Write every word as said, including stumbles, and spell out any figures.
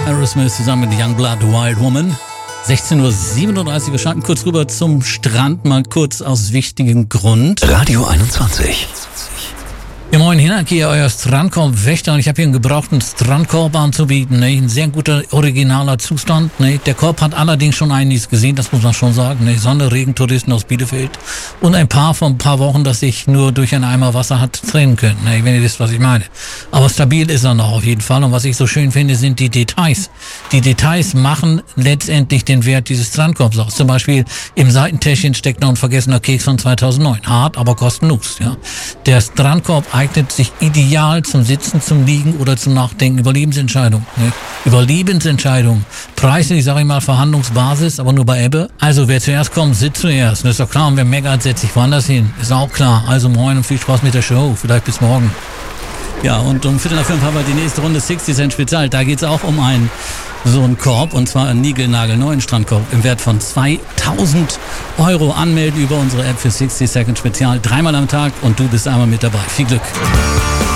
Aerosmith zusammen mit Youngblood, Wild Woman. sechzehn Uhr siebenunddreißig, wir schalten kurz rüber zum Strand, mal kurz aus wichtigem Grund. Radio einundzwanzig. Ja, moin, Hinak hier, euer Strandkorb-Wächter, und ich habe hier einen gebrauchten Strandkorb anzubieten, ne? Ein sehr guter, originaler Zustand, ne? Der Korb hat allerdings schon einiges gesehen, das muss man schon sagen, ne? Sonne, Regen, Touristen aus Bielefeld und ein paar von ein paar Wochen, das sich nur durch einen Eimer Wasser hat trennen können, ne? Wenn ihr wisst, was ich meine. Aber stabil ist er noch auf jeden Fall, und was ich so schön finde, sind die Details. Die Details machen letztendlich den Wert dieses Strandkorbs aus. Zum Beispiel im Seitentäschchen steckt noch ein vergessener Keks von zweitausendneun. Hart, aber kostenlos, ja. Der Strandkorb eignet sich ideal zum Sitzen, zum Liegen oder zum Nachdenken. Überlebensentscheidung. Ne? Überlebensentscheidung. Preislich, sage ich mal, Verhandlungsbasis, aber nur bei Ebbe. Also wer zuerst kommt, sitzt zuerst. Das ist doch klar. Und wer meckert, setzt sich woanders hin. Ist auch klar. Also moin und viel Spaß mit der Show. Vielleicht bis morgen. Ja, und um Viertel nach fünf haben wir die nächste Runde sechzig Cent Spezial. Da geht's auch um einen so einen Korb, und zwar einen niegelnagelneuen Strandkorb im Wert von zweitausend Euro. Anmelden über unsere App für sechzig Second Spezial. Dreimal am Tag und du bist einmal mit dabei. Viel Glück.